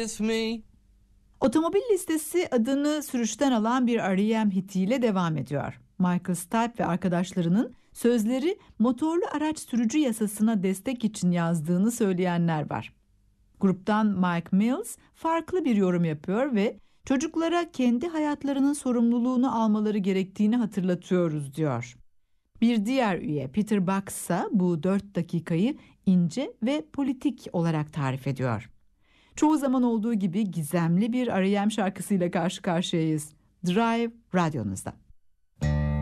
with me. Otomobil listesi adını sürüşten alan bir R.E.M. hitiyle devam ediyor. Michael Stipe ve arkadaşlarının sözleri motorlu araç sürücü yasasına destek için yazdığını söyleyenler var. Gruptan Mike Mills farklı bir yorum yapıyor ve çocuklara kendi hayatlarının sorumluluğunu almaları gerektiğini hatırlatıyoruz diyor. Bir diğer üye Peter Buck ise bu 4 dakikayı ince ve politik olarak tarif ediyor. Çoğu zaman olduğu gibi gizemli bir R.E.M. şarkısıyla karşı karşıyayız. Drive radyonuzda.